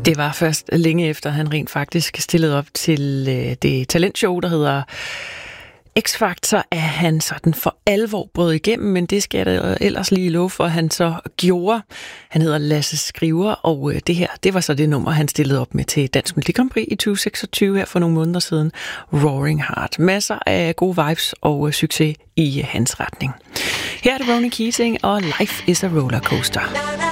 Det var først længe efter, han rent faktisk stillede op til det talentshow, der hedder X-Factor, at han sådan for alvor brød igennem, men det skal jeg da ellers lige love for, at han så gjorde. Han hedder Lasse Skriver, og det her, det var så det nummer, han stillede op med til Dansk Melodi Grand Prix i 2026 her for nogle måneder siden. Roaring Heart. Masser af gode vibes og succes i hans retning. Her er det Ronan Keating, og Life is a Rollercoaster.